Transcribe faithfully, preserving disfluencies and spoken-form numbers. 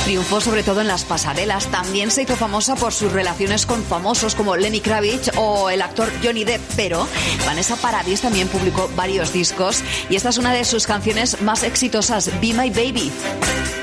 Triunfó sobre todo en las pasarelas. También se hizo famosa por sus relaciones con famosos como Lenny Kravitz o el actor Johnny Depp. Pero Vanessa Paradis también publicó varios discos y esta es una de sus canciones más exitosas, Be My Baby.